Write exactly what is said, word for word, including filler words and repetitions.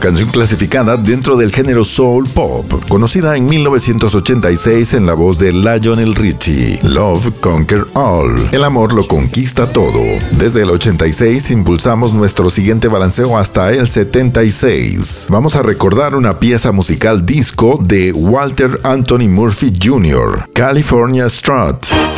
canción clasificada dentro del género soul pop, conocida en mil novecientos ochenta y seis en la voz de Lionel Richie. Love Conquer All. El amor lo conquista todo. Desde el ochenta y seis impulsamos nuestro siguiente balanceo hasta el setenta y seis. Vamos a recordar una pieza musical disco de Walter Anthony Murphy junior, California Strut.